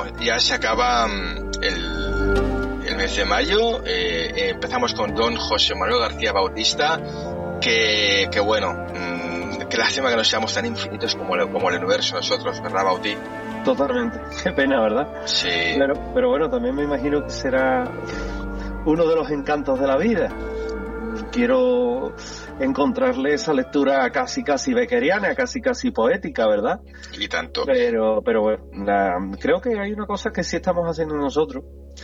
ya se acaba el mes de mayo. Empezamos con don José Manuel García Bautista, que bueno, qué lástima que no seamos tan infinitos como el universo nosotros, ¿verdad, Bauti? Totalmente, qué pena, ¿verdad? Sí. Pero bueno, también me imagino que será uno de los encantos de la vida. Quiero encontrarle esa lectura casi beckeriana, casi poética, ¿verdad? Y tanto. Pero bueno, creo que hay una cosa que sí estamos haciendo nosotros,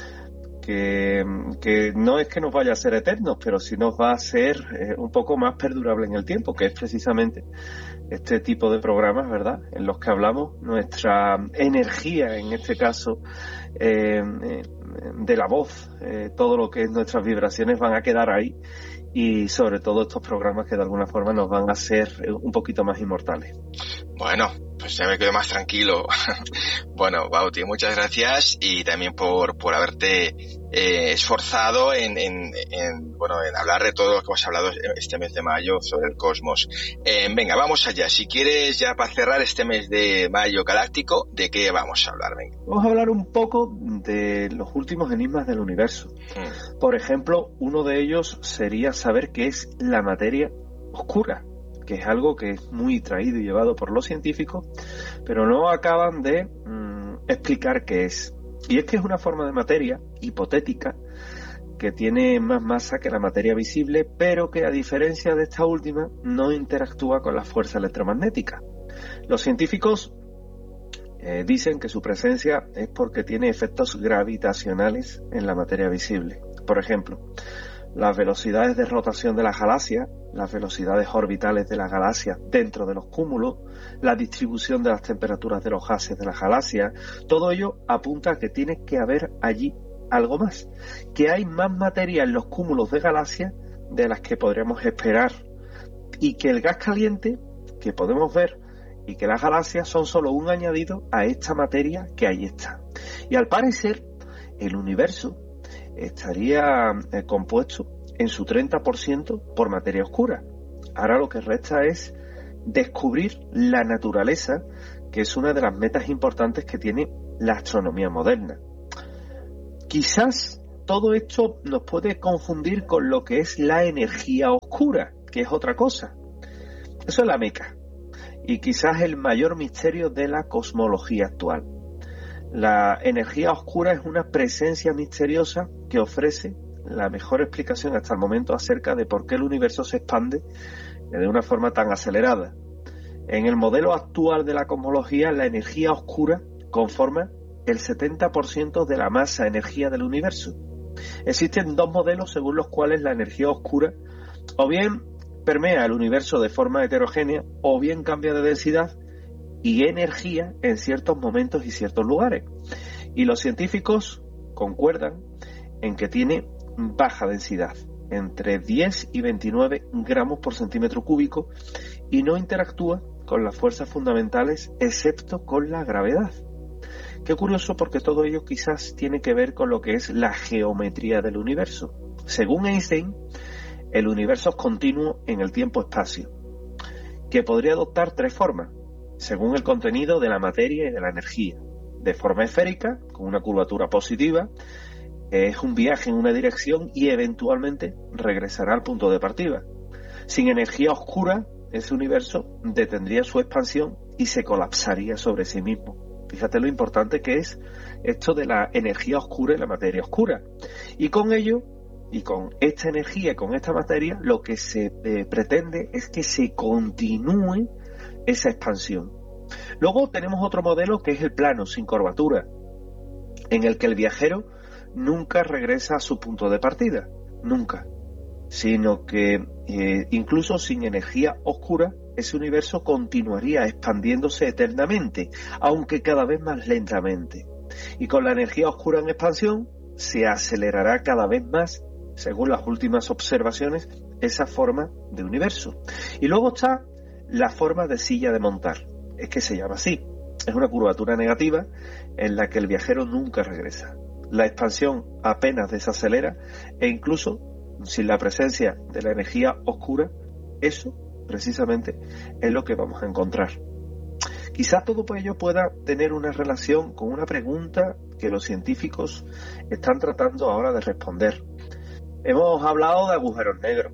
que no es que nos vaya a ser eternos, pero sí nos va a ser un poco más perdurable en el tiempo, que es precisamente este tipo de programas, ¿verdad?, en los que hablamos nuestra energía, en este caso, de la voz, todo lo que es nuestras vibraciones van a quedar ahí, y sobre todo estos programas que de alguna forma nos van a hacer un poquito más inmortales. Bueno, pues ya me quedo más tranquilo. Bueno, Bauti, muchas gracias, y también por haberte esforzado en hablar de todo lo que hemos hablado este mes de mayo sobre el cosmos. Venga, vamos allá. Si quieres, ya para cerrar este mes de mayo galáctico, ¿de qué vamos a hablar? Venga. Vamos a hablar un poco de los últimos enigmas del universo. Por ejemplo, uno de ellos sería saber qué es la materia oscura, que es algo que es muy traído y llevado por los científicos, pero no acaban de explicar qué es. Y es que es una forma de materia hipotética que tiene más masa que la materia visible, pero que, a diferencia de esta última, no interactúa con la fuerza electromagnética. Los científicos dicen que su presencia es porque tiene efectos gravitacionales en la materia visible. Por ejemplo, las velocidades de rotación de las galaxias, las velocidades orbitales de las galaxias dentro de los cúmulos, la distribución de las temperaturas de los gases de las galaxias, todo ello apunta a que tiene que haber allí algo más, que hay más materia en los cúmulos de galaxias de las que podríamos esperar, y que el gas caliente que podemos ver y que las galaxias son solo un añadido a esta materia que ahí está. Y al parecer, el universo estaría compuesto en su 30% por materia oscura. Ahora lo que resta es descubrir la naturaleza, que es una de las metas importantes que tiene la astronomía moderna. Quizás todo esto nos puede confundir con lo que es la energía oscura, que es otra cosa. Eso es la meca, y quizás el mayor misterio de la cosmología actual. La energía oscura es una presencia misteriosa que ofrece la mejor explicación hasta el momento acerca de por qué el universo se expande de una forma tan acelerada. En el modelo actual de la cosmología, la energía oscura conforma el 70% de la masa energía del universo. Existen dos modelos según los cuales la energía oscura o bien permea el universo de forma heterogénea o bien cambia de densidad y energía en ciertos momentos y ciertos lugares. Y los científicos concuerdan en que tiene baja densidad, entre 10 y 29 gramos por centímetro cúbico, y no interactúa con las fuerzas fundamentales excepto con la gravedad. Qué curioso, porque todo ello quizás tiene que ver con lo que es la geometría del universo. Según Einstein, el universo es continuo en el tiempo-espacio, que podría adoptar tres formas, según el contenido de la materia y de la energía. De forma esférica, con una curvatura positiva, es un viaje en una dirección y eventualmente regresará al punto de partida. Sin energía oscura, ese universo detendría su expansión y se colapsaría sobre sí mismo. Fíjate lo importante que es esto de la energía oscura y la materia oscura. Y con ello, y con esta energía y con esta materia, lo que se pretende es que se continúe esa expansión. Luego tenemos otro modelo, que es el plano, sin curvatura, en el que el viajero nunca regresa a su punto de partida, nunca, sino que incluso sin energía oscura, ese universo continuaría expandiéndose eternamente, aunque cada vez más lentamente. Y con la energía oscura en expansión, se acelerará cada vez más, según las últimas observaciones, esa forma de universo. Y luego está la forma de silla de montar. Es que se llama así. Es una curvatura negativa en la que el viajero nunca regresa. La expansión apenas desacelera, e incluso sin la presencia de la energía oscura, eso precisamente es lo que vamos a encontrar. Quizás todo ello pueda tener una relación con una pregunta que los científicos están tratando ahora de responder. Hemos hablado de agujeros negros,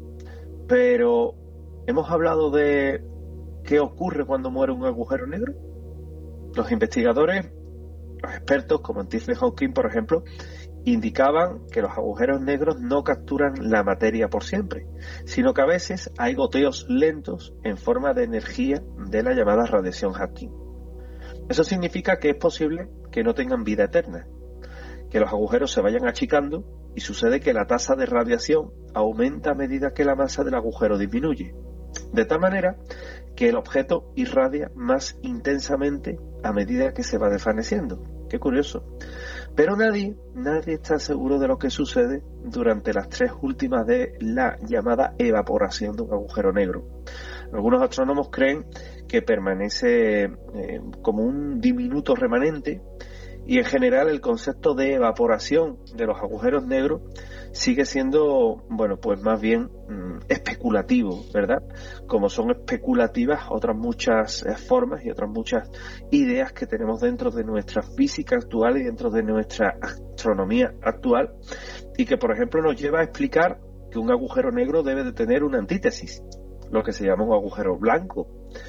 pero ¿hemos hablado de qué ocurre cuando muere un agujero negro? Los investigadores, los expertos como Stephen Hawking, por ejemplo, indicaban que los agujeros negros no capturan la materia por siempre, sino que a veces hay goteos lentos en forma de energía de la llamada radiación Hawking. Eso significa que es posible que no tengan vida eterna, que los agujeros se vayan achicando y sucede que la tasa de radiación aumenta a medida que la masa del agujero disminuye, de tal manera que el objeto irradia más intensamente a medida que se va desvaneciendo. Qué curioso. Pero nadie está seguro de lo que sucede durante las 3 últimas de la llamada evaporación de un agujero negro. Algunos astrónomos creen que permanece como un diminuto remanente, y en general el concepto de evaporación de los agujeros negros sigue siendo, bueno, pues más bien especulativo, ¿verdad? Como son especulativas otras muchas formas y otras muchas ideas que tenemos dentro de nuestra física actual y dentro de nuestra astronomía actual, y que, por ejemplo, nos lleva a explicar que un agujero negro debe de tener una antítesis, lo que se llama un agujero blanco.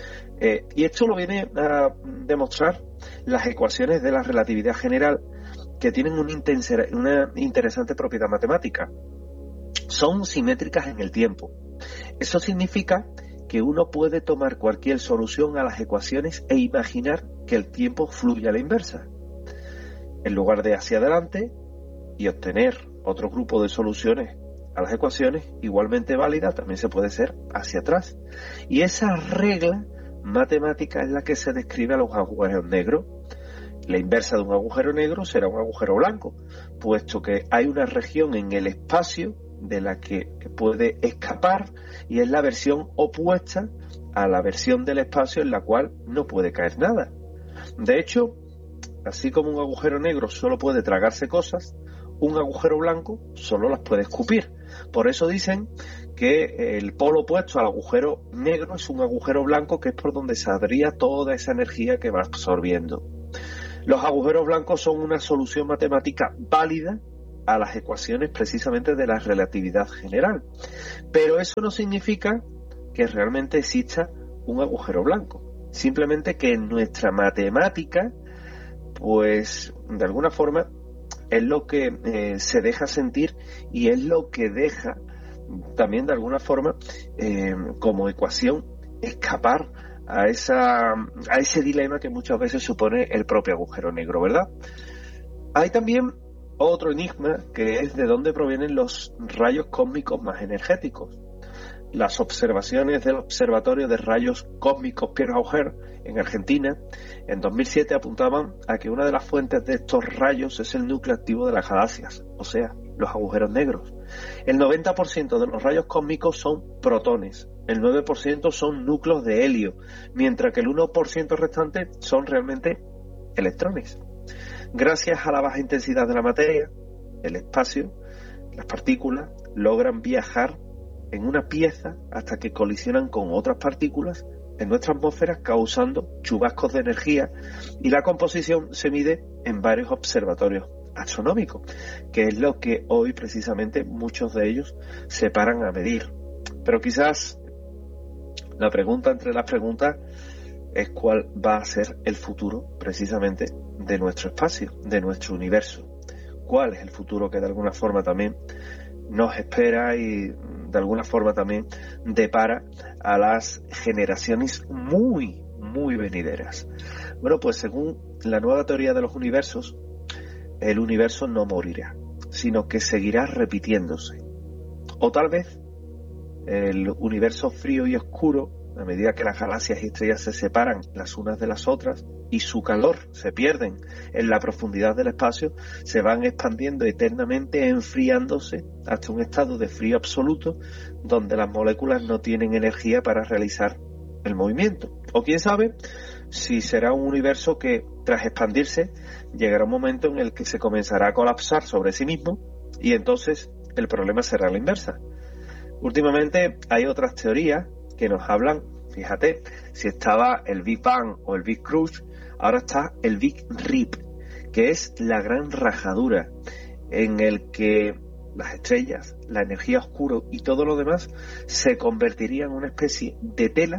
Y esto lo viene a demostrar las ecuaciones de la relatividad general, que tienen una interesante propiedad matemática. Son simétricas en el tiempo. Eso significa que uno puede tomar cualquier solución a las ecuaciones e imaginar que el tiempo fluye a la inversa, en lugar de hacia adelante, y obtener otro grupo de soluciones a las ecuaciones igualmente válidas. También se puede ser hacia atrás. Y esa regla matemática es la que se describe a los agujeros negros. La inversa de un agujero negro será un agujero blanco, puesto que hay una región en el espacio de la que puede escapar, y es la versión opuesta a la versión del espacio en la cual no puede caer nada. De hecho, así como un agujero negro solo puede tragarse cosas, un agujero blanco solo las puede escupir. Por eso dicen que el polo opuesto al agujero negro es un agujero blanco, que es por donde saldría toda esa energía que va absorbiendo. Los agujeros blancos son una solución matemática válida a las ecuaciones precisamente de la relatividad general. Pero eso no significa que realmente exista un agujero blanco. Simplemente que en nuestra matemática, pues de alguna forma, es lo que se deja sentir, y es lo que deja también de alguna forma como ecuación escapar a ese dilema que muchas veces supone el propio agujero negro, ¿verdad? Hay también otro enigma, que es de dónde provienen los rayos cósmicos más energéticos. Las observaciones del Observatorio de Rayos Cósmicos Pierre Auger en Argentina en 2007 apuntaban a que una de las fuentes de estos rayos es el núcleo activo de las galaxias, o sea, los agujeros negros. El 90% de los rayos cósmicos son protones, el 9% son núcleos de helio, mientras que el 1% restante son realmente electrones. Gracias a la baja intensidad de la materia, el espacio, las partículas logran viajar en una pieza hasta que colisionan con otras partículas en nuestra atmósfera, causando chubascos de energía, y la composición se mide en varios observatorios astronómicos, que es lo que hoy precisamente muchos de ellos se paran a medir. Pero quizás la pregunta entre las preguntas es cuál va a ser el futuro precisamente de nuestro espacio, de nuestro universo. ¿Cuál es el futuro que de alguna forma también nos espera y de alguna forma también depara a las generaciones muy venideras? Bueno, pues según la nueva teoría de los universos, el universo no morirá, sino que seguirá repitiéndose. O tal vez el universo frío y oscuro, a medida que las galaxias y estrellas se separan las unas de las otras y su calor se pierden en la profundidad del espacio, se van expandiendo eternamente, enfriándose hasta un estado de frío absoluto, donde las moléculas no tienen energía para realizar el movimiento. O quién sabe si será un universo que, tras expandirse, llegará un momento en el que se comenzará a colapsar sobre sí mismo, y entonces el problema será la inversa. Últimamente hay otras teorías que nos hablan Fíjate, si estaba el Big Bang o el Big Crunch, ahora está el Big Rip, que es la gran rajadura en el que las estrellas, la energía oscura y todo lo demás se convertiría en una especie de tela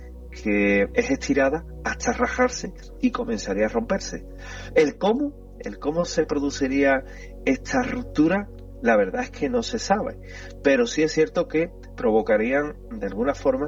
que es estirada hasta rajarse y comenzaría a romperse. El cómo se produciría esta ruptura, la verdad es que no se sabe, pero sí es cierto que provocarían de alguna forma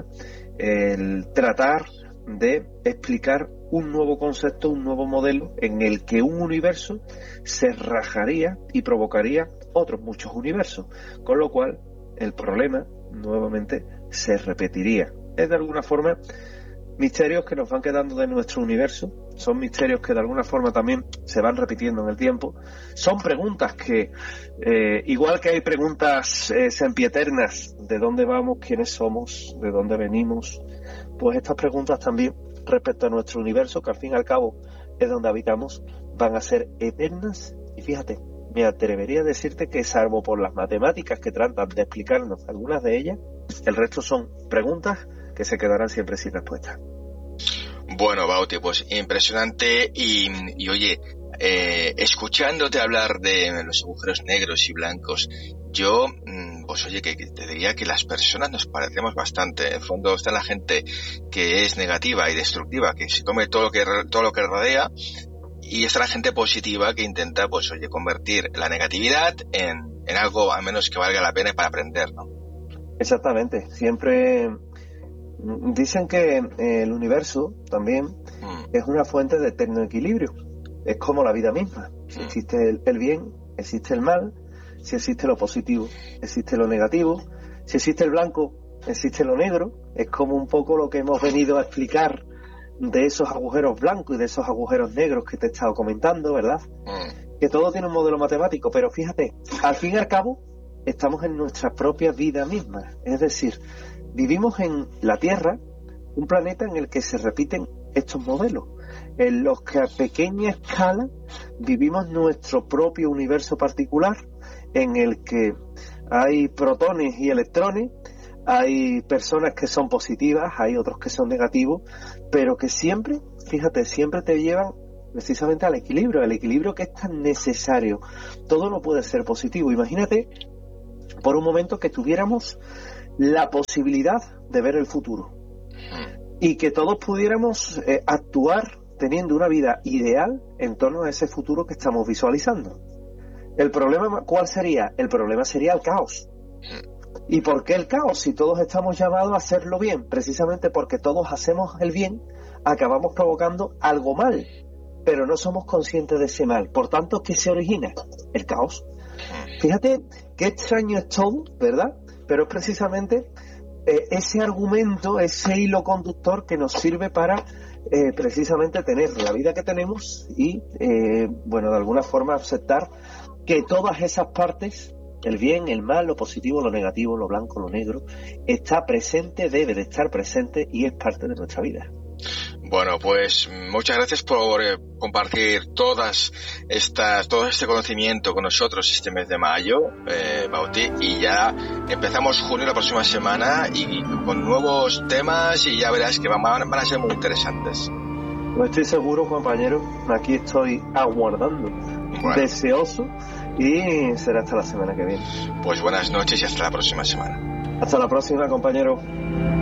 el tratar de explicar un nuevo concepto, un nuevo modelo en el que un universo se rajaría y provocaría otros muchos universos, con lo cual el problema nuevamente se repetiría. Es de alguna forma misterios que nos van quedando de nuestro universo, son misterios que de alguna forma también se van repitiendo en el tiempo, son preguntas que, igual que hay preguntas sempiternas, ¿de dónde vamos? ¿Quiénes somos? ¿De dónde venimos? Pues estas preguntas también respecto a nuestro universo, que al fin y al cabo es donde habitamos, van a ser eternas. Y fíjate, me atrevería a decirte que salvo por las matemáticas que tratan de explicarnos algunas de ellas, el resto son preguntas que se quedarán siempre sin respuesta. Bueno, Bauti, pues impresionante y oye, escuchándote hablar de los agujeros negros y blancos, yo, pues oye, que te diría que las personas nos parecemos bastante. En el fondo está la gente que es negativa y destructiva, que se come todo lo que rodea, y está la gente positiva que intenta, pues oye, convertir la negatividad en algo al menos que valga la pena para aprender, ¿no? Exactamente. Siempre dicen que el universo también es una fuente de eterno equilibrio. Es como la vida misma. Si existe el bien, existe el mal. Si existe lo positivo, existe lo negativo. Si existe el blanco, existe lo negro. Es como un poco lo que hemos venido a explicar de esos agujeros blancos y de esos agujeros negros que te he estado comentando, ¿verdad? Que todo tiene un modelo matemático, pero fíjate, al fin y al cabo, estamos en nuestra propia vida misma. Es decir, vivimos en la Tierra, un planeta en el que se repiten estos modelos, en los que a pequeña escala vivimos nuestro propio universo particular, en el que hay protones y electrones, hay personas que son positivas, hay otros que son negativos, pero que siempre, fíjate, siempre te llevan precisamente al equilibrio, el equilibrio que es tan necesario. Todo no puede ser positivo. Imagínate por un momento que tuviéramos la posibilidad de ver el futuro y que todos pudiéramos actuar teniendo una vida ideal en torno a ese futuro que estamos visualizando. ¿El problema cuál sería? El problema sería el caos. ¿Y por qué el caos? Si todos estamos llamados a hacerlo bien, precisamente porque todos hacemos el bien, acabamos provocando algo mal, pero no somos conscientes de ese mal. Por tanto, ¿qué se origina? El caos. Fíjate qué extraño es todo, ¿verdad? Pero es precisamente ese argumento, ese hilo conductor que nos sirve para precisamente tener la vida que tenemos y, bueno, de alguna forma aceptar que todas esas partes, el bien, el mal, lo positivo, lo negativo, lo blanco, lo negro, está presente, debe de estar presente y es parte de nuestra vida. Bueno, pues muchas gracias por compartir todo este conocimiento con nosotros este mes de mayo, Bauti, y ya empezamos junio la próxima semana y con nuevos temas y ya verás que van a ser muy interesantes. Pues estoy seguro, compañero, aquí estoy aguardando, deseoso, y será hasta la semana que viene. Pues buenas noches y hasta la próxima semana. Hasta la próxima, compañero.